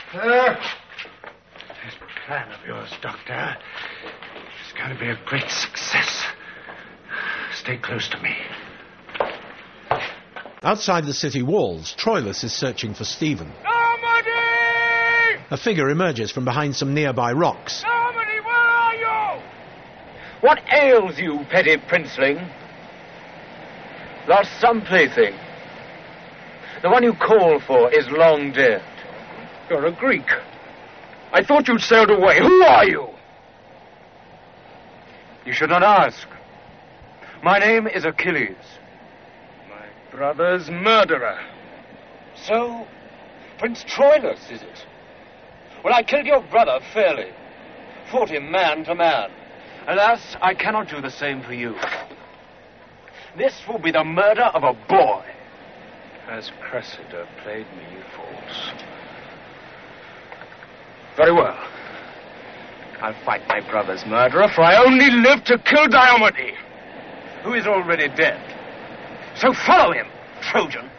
This plan of yours, Doctor, is going to be a great success. Stay close to me. Outside the city walls, Troilus is searching for Stephen. Normandy! A figure emerges from behind some nearby rocks. Normandy, where are you? What ails you, petty princeling? Lost some plaything. The one you call for is long dead. You're a Greek. I thought you'd sailed away. Who are you? You should not ask. My name is Achilles. My brother's murderer. So, Prince Troilus, is it? Well, I killed your brother fairly. Fought him man to man. Alas, I cannot do the same for you. This will be the murder of a boy. Has Cressida played me false? Very well. I'll fight my brother's murderer, for I only live to kill Diomede, Who is already dead. So follow him, Trojan.